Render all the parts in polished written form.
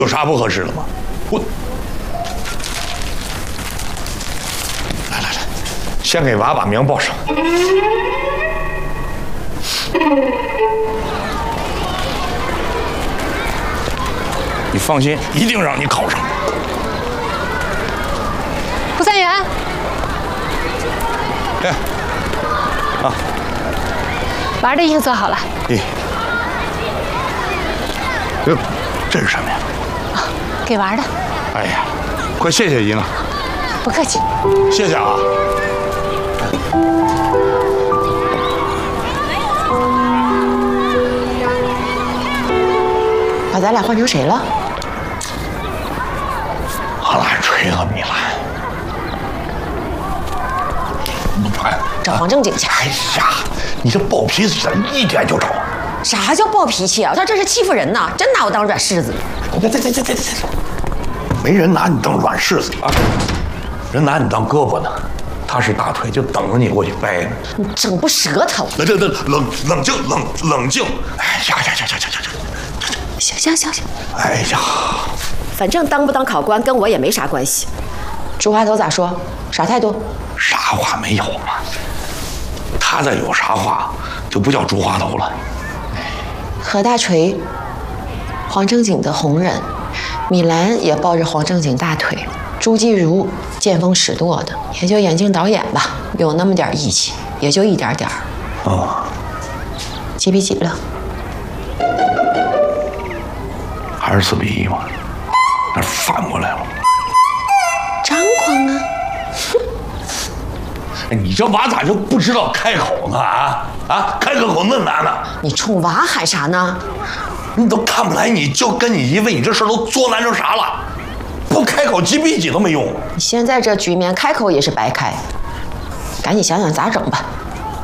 有啥不合适的吗？我来，先给娃把名报上。你放心，一定让你考上。 胡三元， 哎，啊， 娃的衣服做好了。 咦，这是什么呀？ 给娃的。 哎呀，快谢谢姨了。 不客气。 谢谢啊。 把咱俩换成谁了？ 阿兰锤和米兰。哎， 找黄正经去。 哎呀，你这暴脾气怎么一点就着？ 啥叫暴脾气啊？他这是欺负人呐！真拿我当软柿子。 这，没人拿你当软柿子啊，人拿你当胳膊呢。他是大腿，就等着你过去掰呢。 你整不舌头。 这冷静！哎呀！ 行。 哎呀， 反正当不当考官跟我也没啥关系。朱花头咋说？啥态度？ 啥话没有嘛？他再有啥话，就不叫朱花头了。 何大锤，黄正经的红人，米兰也抱着黄正经大腿，朱继儒见风使舵的，也就眼镜导演吧，有那么点义气，也就一点点儿。 哦， 几比几了？ 还是4比1嘛？那反过来了。 张狂啊！ 哎，你这娃咋就不知道开口呢？开个口那难呢？ 你冲娃喊啥呢？ 你都看不来，你就跟你姨为你这事都作难成啥了？不开口几比几都没用。 你现在这局面开口也是白开，赶紧想想咋整吧。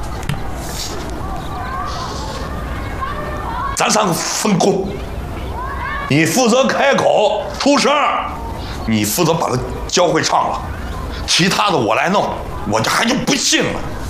咱3个分工，你负责开口出声，你负责把它教会唱了，其他的我来弄，我这还就不信了。